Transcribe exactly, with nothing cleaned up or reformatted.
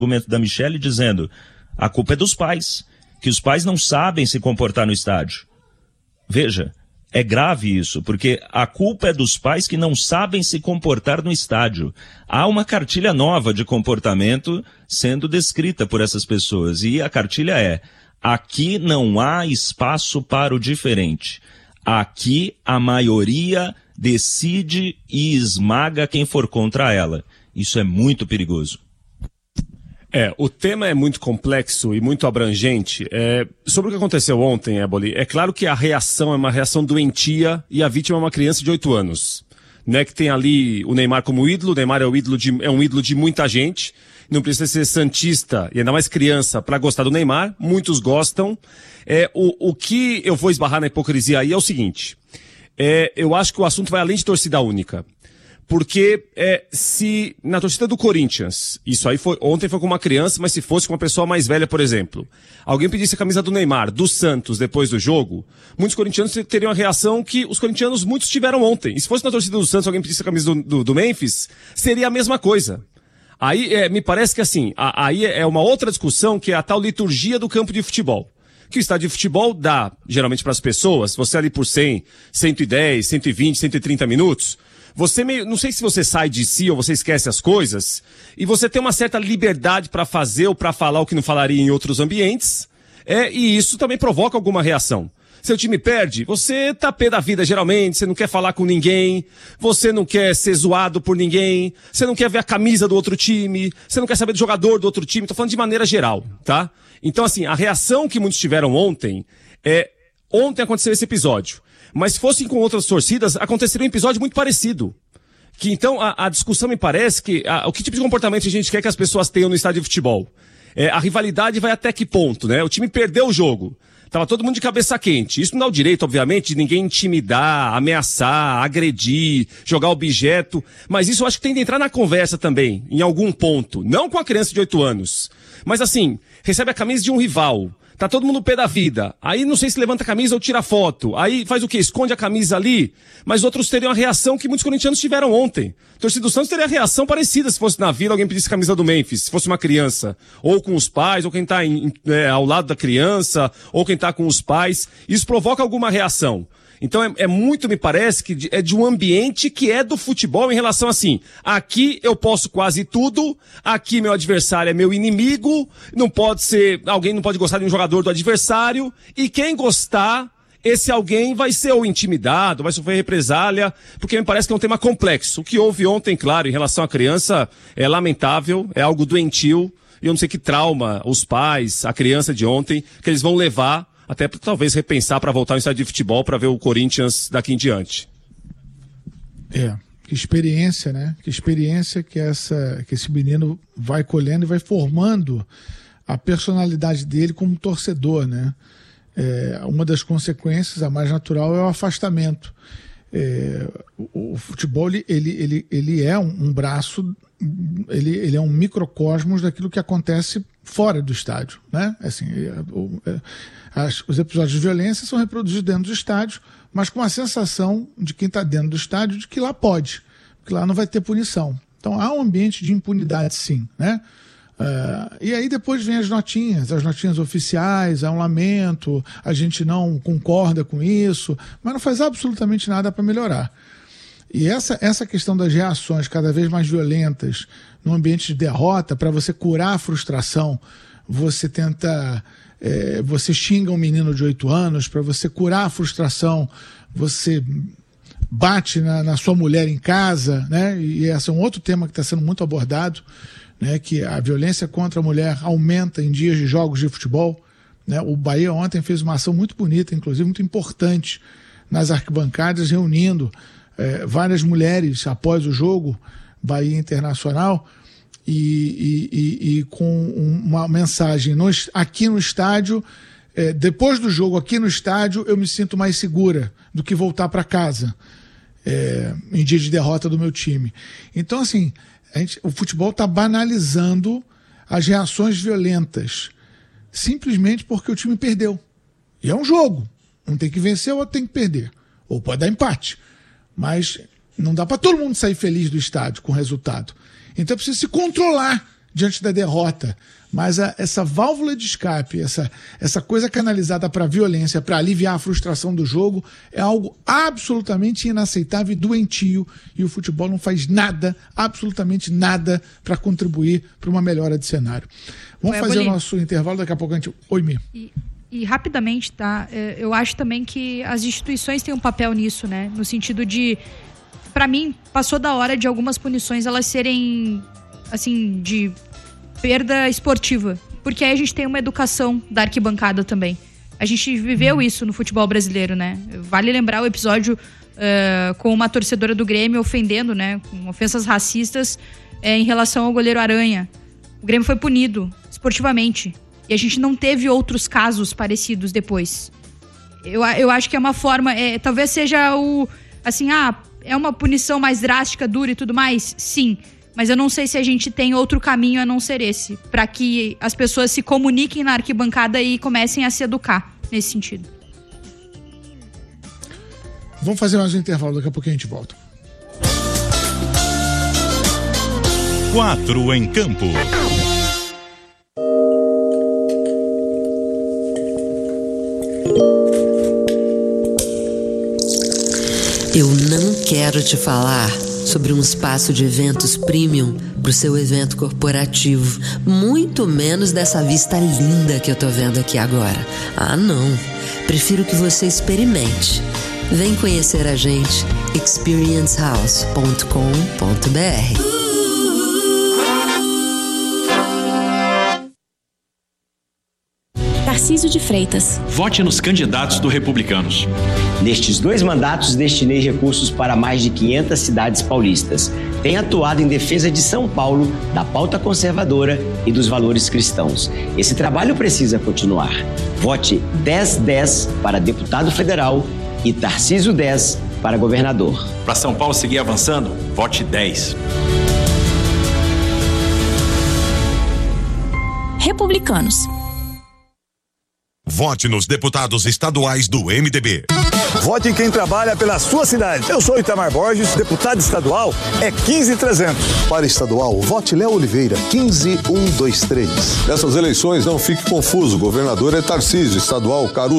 argumento da Michele dizendo a culpa é dos pais, que os pais não sabem se comportar no estádio. Veja, é grave isso, porque a culpa é dos pais que não sabem se comportar no estádio. Há uma cartilha nova de comportamento sendo descrita por essas pessoas, e a cartilha é: aqui não há espaço para o diferente. Aqui a maioria decide e esmaga quem for contra ela. Isso é muito perigoso. É, o tema é muito complexo e muito abrangente. É, sobre o que aconteceu ontem, Éboli, é claro que a reação é uma reação doentia e a vítima é uma criança de oito anos. Né, que tem ali o Neymar como ídolo, o Neymar é, o ídolo de, é um ídolo de muita gente, não precisa ser santista e ainda mais criança para gostar do Neymar, muitos gostam. É, o, o que eu vou esbarrar na hipocrisia aí é o seguinte, é, eu acho que o assunto vai além de torcida única. Porque é, se na torcida do Corinthians, isso aí foi, ontem foi com uma criança, mas se fosse com uma pessoa mais velha, por exemplo, alguém pedisse a camisa do Neymar, do Santos, depois do jogo, muitos corintianos teriam a reação que os corintianos muitos tiveram ontem. E se fosse na torcida do Santos, alguém pedisse a camisa do, do, do Memphis, seria a mesma coisa. Aí é, me parece que assim, a, aí é uma outra discussão que é a tal liturgia do campo de futebol. Que o estádio de futebol dá, geralmente para as pessoas, você ali por cem, cento e dez, cento e vinte, cento e trinta minutos, você meio, não sei se você sai de si ou você esquece as coisas, e você tem uma certa liberdade para fazer ou para falar o que não falaria em outros ambientes, é, e isso também provoca alguma reação. Seu time perde, você tá pé da vida geralmente, você não quer falar com ninguém, você não quer ser zoado por ninguém, você não quer ver a camisa do outro time, você não quer saber do jogador do outro time, tô falando de maneira geral, tá? Então assim, a reação que muitos tiveram ontem, é, ontem aconteceu esse episódio. Mas se fossem com outras torcidas, aconteceria um episódio muito parecido. Que então a, a discussão me parece que a, o que tipo de comportamento a gente quer que as pessoas tenham no estádio de futebol? É, a rivalidade vai até que ponto, né? O time perdeu o jogo. Tava todo mundo de cabeça quente. Isso não dá o direito, obviamente, de ninguém intimidar, ameaçar, agredir, jogar objeto. Mas isso eu acho que tem de entrar na conversa também, em algum ponto. Não com a criança de oito anos. Mas assim, recebe a camisa de um rival. Tá todo mundo no pé da vida. Aí não sei se levanta a camisa ou tira foto. Aí faz o quê? Esconde a camisa ali. Mas outros teriam a reação que muitos corintianos tiveram ontem. A torcida do Santos teria a reação parecida se fosse na Vila, alguém pedisse a camisa do Memphis, se fosse uma criança. Ou com os pais, ou quem tá em, é, ao lado da criança, ou quem tá com os pais. Isso provoca alguma reação. Então é, é muito, me parece, que de, é de um ambiente que é do futebol em relação assim, aqui eu posso quase tudo, aqui meu adversário é meu inimigo, não pode ser, alguém não pode gostar de um jogador do adversário, e quem gostar, esse alguém vai ser ou intimidado, vai sofrer represália, porque me parece que é um tema complexo. O que houve ontem, claro, em relação à criança, é lamentável, é algo doentio, e eu não sei que trauma os pais, a criança de ontem, que eles vão levar até talvez repensar para voltar ao estádio de futebol para ver o Corinthians daqui em diante. É, que experiência, né? Que experiência que, essa, que esse menino vai colhendo e vai formando a personalidade dele como torcedor, né? É, uma das consequências, a mais natural, é o afastamento. É, o, o futebol, ele, ele, ele é um, um braço, ele, ele é um microcosmos daquilo que acontece fora do estádio, né? Assim, é, é, as, os episódios de violência são reproduzidos dentro do estádio, mas com a sensação de quem está dentro do estádio de que lá pode, que lá não vai ter punição. Então há um ambiente de impunidade, sim, né? Uh, e aí depois vem as notinhas, as notinhas oficiais, há um lamento, a gente não concorda com isso, mas não faz absolutamente nada para melhorar. E essa, essa questão das reações cada vez mais violentas no ambiente de derrota, para você curar a frustração, você tenta, é, você xinga um menino de oito anos, para você curar a frustração, você bate na, na sua mulher em casa, né? E esse é um outro tema que está sendo muito abordado, né, que a violência contra a mulher aumenta em dias de jogos de futebol, né? O Bahia ontem fez uma ação muito bonita, inclusive muito importante, nas arquibancadas, reunindo é, várias mulheres após o jogo Bahia Internacional e, e, e, e com uma mensagem no, aqui no estádio, é, depois do jogo aqui no estádio eu me sinto mais segura do que voltar para casa é, em dia de derrota do meu time. Então assim, A gente, o futebol está banalizando as reações violentas, simplesmente porque o time perdeu. E é um jogo. Um tem que vencer, o outro tem que perder. Ou pode dar empate. Mas não dá para todo mundo sair feliz do estádio com o resultado. Então é preciso se controlar diante da derrota. Mas a, essa válvula de escape, essa, essa coisa canalizada para a violência, para aliviar a frustração do jogo, é algo absolutamente inaceitável e doentio. E o futebol não faz nada, absolutamente nada, para contribuir para uma melhora de cenário. Vamos Oi, fazer Aboli. o nosso intervalo, daqui a pouco a gente... Oi, Mi. E, e rapidamente, tá? Eu acho também que as instituições têm um papel nisso, né? No sentido de, para mim, passou da hora de algumas punições elas serem, assim, de perda esportiva. Porque aí a gente tem uma educação da arquibancada também. A gente viveu isso no futebol brasileiro, né? Vale lembrar o episódio uh, com uma torcedora do Grêmio ofendendo, né? Com ofensas racistas uh, em relação ao goleiro Aranha. O Grêmio foi punido esportivamente. E a gente não teve outros casos parecidos depois. Eu, eu acho que é uma forma... É, talvez seja o... Assim, ah, é uma punição mais drástica, dura e tudo mais? Sim. Mas eu não sei se a gente tem outro caminho a não ser esse. Para que as pessoas se comuniquem na arquibancada e comecem a se educar nesse sentido. Vamos fazer mais um intervalo, daqui a pouco a gente volta. Quatro em campo. Eu não quero te falar sobre um espaço de eventos premium para o seu evento corporativo, muito menos dessa vista linda que eu tô vendo aqui agora. Ah, não. Prefiro que você experimente. Vem conhecer a gente, experience house ponto com ponto b r. Tarcísio de Freitas. Vote nos candidatos do Republicanos. Nestes dois mandatos, destinei recursos para mais de quinhentas cidades paulistas. Tenho atuado em defesa de São Paulo, da pauta conservadora e dos valores cristãos. Esse trabalho precisa continuar. Vote dez dez para deputado federal e Tarcísio dez para governador. Para São Paulo seguir avançando, vote dez. Republicanos. Vote nos deputados estaduais do M D B. Vote em quem trabalha pela sua cidade. Eu sou Itamar Borges, deputado estadual é quinze mil e trezentos. Para estadual, vote Léo Oliveira, quinze mil cento e vinte e três. Nessas eleições, não fique confuso. O governador é Tarcísio, estadual Caruso.